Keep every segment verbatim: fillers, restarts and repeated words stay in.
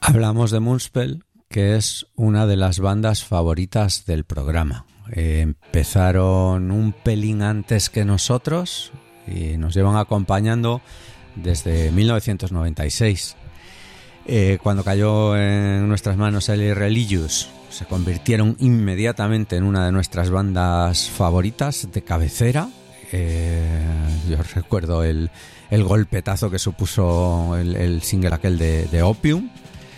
Hablamos de Moonspell, que es una de las bandas favoritas del programa. Eh, empezaron un pelín antes que nosotros y nos llevan acompañando desde mil novecientos noventa y seis. Eh, cuando cayó en nuestras manos el Irreligious, se convirtieron inmediatamente en una de nuestras bandas favoritas de cabecera. Eh, yo recuerdo el, el golpetazo que supuso el, el single aquel de, de Opium.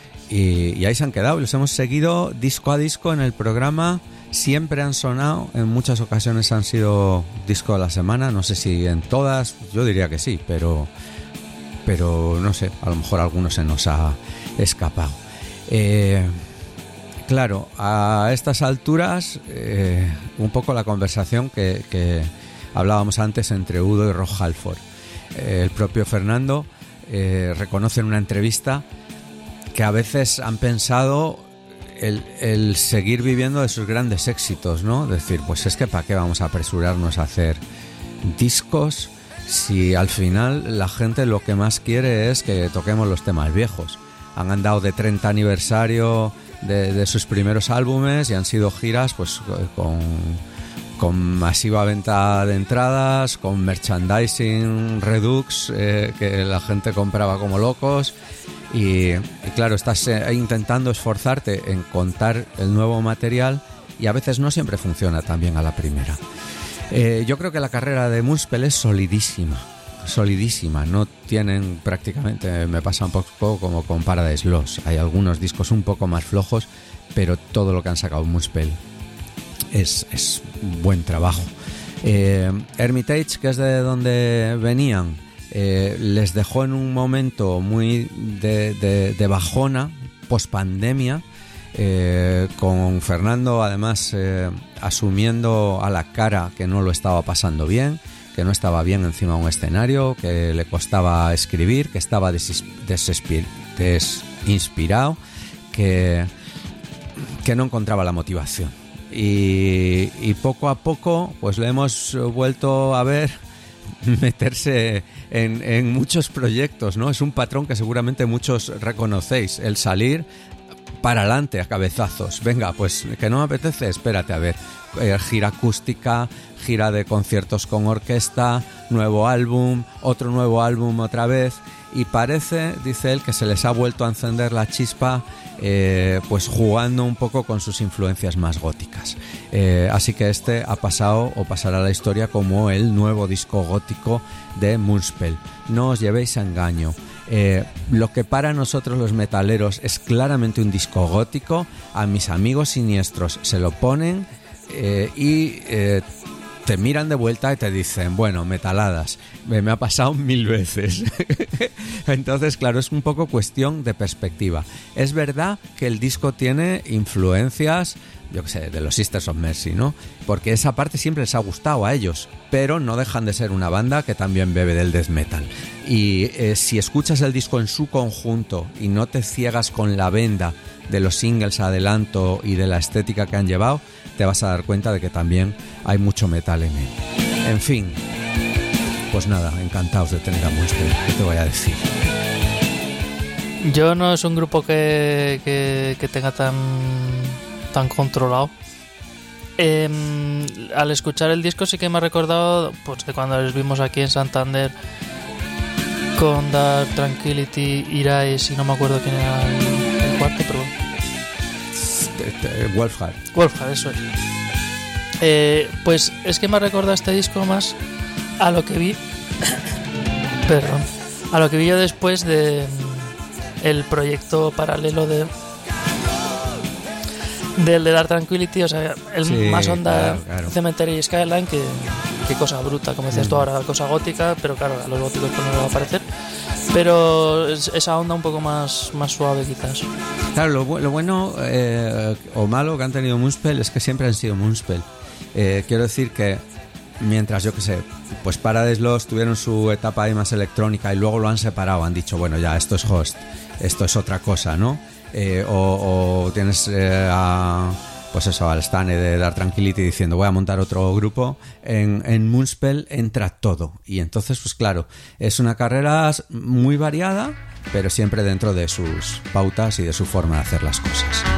Y, y ahí se han quedado y los hemos seguido disco a disco en el programa. Siempre han sonado, en muchas ocasiones han sido disco de la semana. No sé si en todas, yo diría que sí, pero, pero no sé, a lo mejor alguno se nos ha escapado. Eh, claro, a estas alturas, eh, un poco la conversación que, que hablábamos antes entre Udo y Rob Halford. Eh, el propio Fernando eh, reconoce en una entrevista que a veces han pensado el, el seguir viviendo de sus grandes éxitos, ¿no? Decir, pues es que ¿para qué vamos a apresurarnos a hacer discos si al final la gente lo que más quiere es que toquemos los temas viejos? Han andado de treinta aniversario de, de sus primeros álbumes y han sido giras pues con, con masiva venta de entradas, con merchandising redux eh, que la gente compraba como locos. Y, y claro, estás eh, intentando esforzarte en contar el nuevo material y a veces no siempre funciona tan bien a la primera. Eh, yo creo que la carrera de Moonspell es solidísima, solidísima. No tienen prácticamente, me pasa un poco como con Paradise Lost. Hay algunos discos un poco más flojos, pero todo lo que han sacado Moonspell es, es buen trabajo. Eh, Hermitage, que es de donde venían, Eh, les dejó en un momento muy de, de, de bajona, post-pandemia, eh, con Fernando además eh, asumiendo a la cara que no lo estaba pasando bien, que no estaba bien encima de un escenario, que le costaba escribir, que estaba desis, desespir, desinspirado, que, que no encontraba la motivación. Y, y poco a poco pues le hemos vuelto a ver meterse en, en muchos proyectos, ¿no? Es un patrón que seguramente muchos reconocéis, el salir para adelante a cabezazos. Venga, pues que no me apetece, espérate a ver. Eh, gira acústica, gira de conciertos con orquesta, nuevo álbum, otro nuevo álbum otra vez. Y parece, dice él, que se les ha vuelto a encender la chispa eh, pues jugando un poco con sus influencias más góticas. Eh, así que este ha pasado o pasará a la historia como el nuevo disco gótico de Moonspell. No os llevéis a engaño. Eh, lo que para nosotros los metaleros es claramente un disco gótico, a mis amigos siniestros se lo ponen eh, y... Eh, te miran de vuelta y te dicen, bueno, metaladas, me, me ha pasado mil veces. Entonces, claro, es un poco cuestión de perspectiva. Es verdad que el disco tiene influencias, yo qué sé, de los Sisters of Mercy, ¿no? Porque esa parte siempre les ha gustado a ellos, pero no dejan de ser una banda que también bebe del death metal. Y eh, si escuchas el disco en su conjunto y no te ciegas con la venda de los singles adelanto y de la estética que han llevado, te vas a dar cuenta de que también hay mucho metal en él. En fin, pues nada, encantados de tener a Moonspell. ¿Qué te voy a decir? Yo no es un grupo que, que, que tenga tan, tan controlado. Eh, al escuchar el disco sí que me ha recordado pues, de cuando les vimos aquí en Santander con Dark Tranquility, Irais y no me acuerdo quién era el, el cuarto, pero bueno. Wolfhard. Wolfhard, eso es. Eh, pues es que me ha recordado este disco más a lo que vi perdón a lo que vi yo después de el proyecto paralelo de del de Dark Tranquility, o sea, el sí, más onda claro, claro. Cemetery y Skyline, que, que cosa bruta, como decías mm. tú ahora, cosa gótica, pero claro, a los góticos pues no le va a parecer, pero es, esa onda un poco más, más suave quizás. Claro, lo, lo bueno eh, o malo que han tenido Moonspell es que siempre han sido Moonspell. Eh, quiero decir que mientras, yo que sé, pues Paradise Lost tuvieron su etapa ahí más electrónica y luego lo han separado, han dicho, bueno, ya esto es Host, esto es otra cosa, ¿no? Eh, o, o tienes eh, a, pues eso, al Stane de Dark Tranquility diciendo voy a montar otro grupo. En, en Moonspell entra todo y entonces pues claro, es una carrera muy variada pero siempre dentro de sus pautas y de su forma de hacer las cosas.